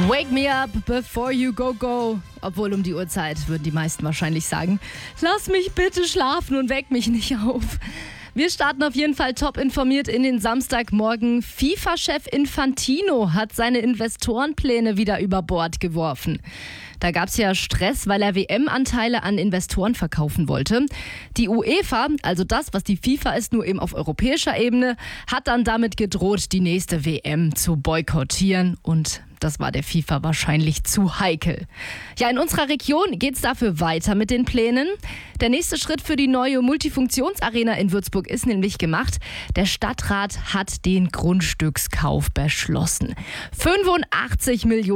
Wake me up before you go go. Obwohl um die Uhrzeit würden die meisten wahrscheinlich sagen, lass mich bitte schlafen und weck mich nicht auf. Wir starten auf jeden Fall top informiert in den Samstagmorgen. FIFA-Chef Infantino hat seine Investorenpläne wieder über Bord geworfen. Da gab es ja Stress, weil er WM-Anteile an Investoren verkaufen wollte. Die UEFA, also das, was die FIFA ist, nur eben auf europäischer Ebene, hat dann damit gedroht, die nächste WM zu boykottieren. Und das war der FIFA wahrscheinlich zu heikel. Ja, in unserer Region geht es dafür weiter mit den Plänen. Der nächste Schritt für die neue Multifunktionsarena in Würzburg ist nämlich gemacht. Der Stadtrat hat den Grundstückskauf beschlossen. 85 Millionen